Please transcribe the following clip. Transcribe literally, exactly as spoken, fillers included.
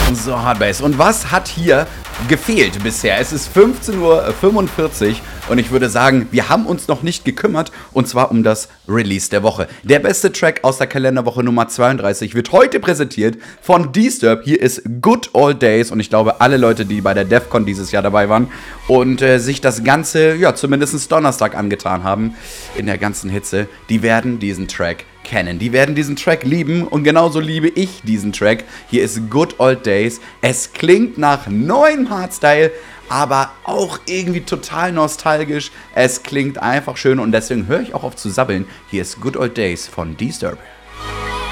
So, Hardbase. Und was hat hier gefehlt bisher? Es ist fünfzehn Uhr fünfundvierzig und ich würde sagen, wir haben uns noch nicht gekümmert, und zwar um das Release der Woche. Der beste Track aus der Kalenderwoche Nummer zweiunddreißig wird heute präsentiert von Disturbed. Hier ist Good Old Days und ich glaube, alle Leute, die bei der DEFCON dieses Jahr dabei waren und äh, sich das Ganze, ja, zumindest Donnerstag angetan haben, in der ganzen Hitze, die werden diesen Track kennen. Die werden diesen Track lieben und genauso liebe ich diesen Track. Hier ist Good Old Days. Es klingt nach neuem Hardstyle, aber auch irgendwie total nostalgisch. Es klingt einfach schön und deswegen höre ich auch auf zu sabbeln. Hier ist Good Old Days von Disturbed.